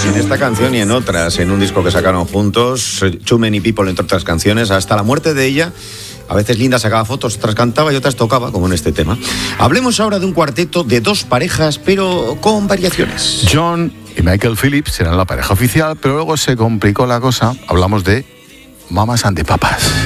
en esta canción y en otras, en un disco que sacaron juntos, Too Many People, entre otras canciones, hasta la muerte de ella. A veces Linda sacaba fotos, otras cantaba y otras tocaba, como en este tema. Hablemos ahora de un cuarteto de dos parejas, pero con variaciones. John y Michael Phillips serán la pareja oficial, pero luego se complicó la cosa. Hablamos de Mamas and the Papas.